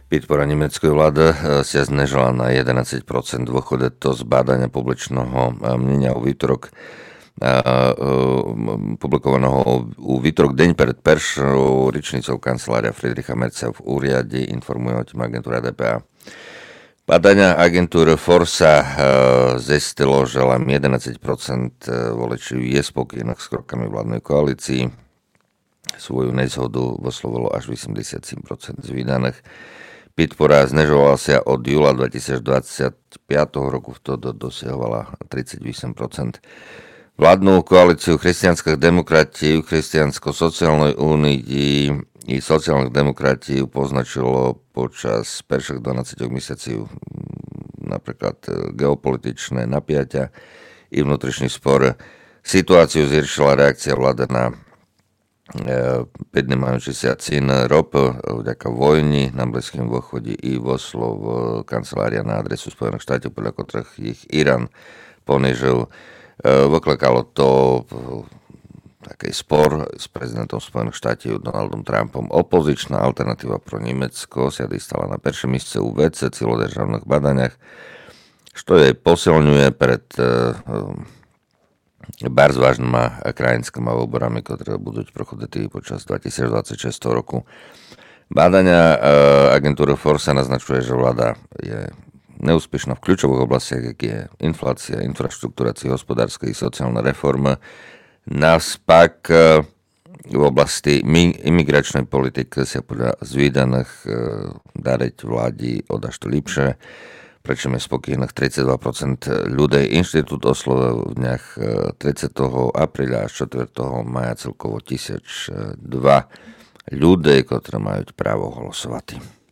Підпора німецької влади ся знижила на 11%. Виходить то з бадання публічного мнення у вівторок, публікованого у вівторок день перед першою річницею канцелярія Фрідріха Мерца в уряді, інформує о тім агентура ДПА. Badania agentúry Forsa zistilo, že len 11% voličov je spokojných s krokami vládnej koalícii. Svoju nezhodu vyslovilo až 87% z vydaných. Podpora znižovala sa od júla 2025 roku, vtedy dosiahovala 38%. Vládnu koalíciu kresťanských demokratí, kresťansko-sociálnej únii i sociálnych demokratí poznačilo počas prvých 12 mesiacov napríklad geopolitičné napätia i vnútorný spor. Situáciu zhoršila reakcia vlády na піднімаючи цін ропи вďaka війні на Близькому Východe i вислов канцелярія на адресу Spojených štátov, podľa ktorých ich Irán ponižil. Викликало to taký spor s prezidentom Spojených štátov Donaldom Trumpom. Opozičná alternatíva pro Nemecko sa dostala na prvé miesto u VC celodržavných badaniach, što jej posilňuje pred bardzo vážnymi krajinskými voľbami, ktoré budú prochoditi počas 2026 roku. Badania agentúry Forsa naznačuje, že vláda je neúspešná v kľúčových oblastiach, ako je inflácia, infraštruktúra, hospodárska i sociálna reforma. Naopak v oblasti imigračnej politiky sa podľa zvídaných dariť vládi odaž to lepšie, pričom je spokojných 32% ľudí. Inštitút oslovil v dňach 30. apríla až 4. maja celkovo 1002 ľudí, ktorí majú právo hlasovať.